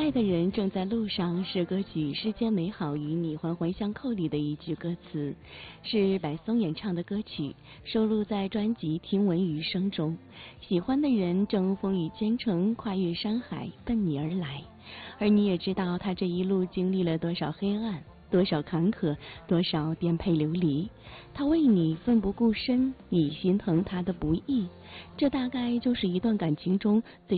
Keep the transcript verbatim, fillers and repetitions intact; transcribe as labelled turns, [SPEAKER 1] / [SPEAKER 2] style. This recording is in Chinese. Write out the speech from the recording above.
[SPEAKER 1] 爱的人正在路上是歌曲《世间美好与你环环相扣》里的一句歌词，是白松演唱的歌曲，收录在专辑《听闻余生》中。喜欢的人正风雨兼程，跨越山海，奔你而来。而你也知道他这一路经历了多少黑暗，多少坎坷，多少颠沛流离。他为你奋不顾身，你心疼他的不易。这大概就是一段感情中最